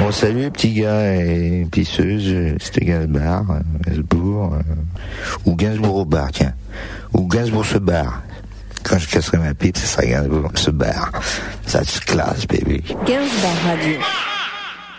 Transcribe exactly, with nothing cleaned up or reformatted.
Bon, salut les petits gars et pisseuses, c'était Gainsbourg, euh, Gainsbourg, euh, ou Gainsbourg au bar, tiens. Ou Gainsbourg se barre. Quand je casserai ma pipe, c'est ça Gainsbourg se barre. Ça se classe, baby. Gainsbourg Radio.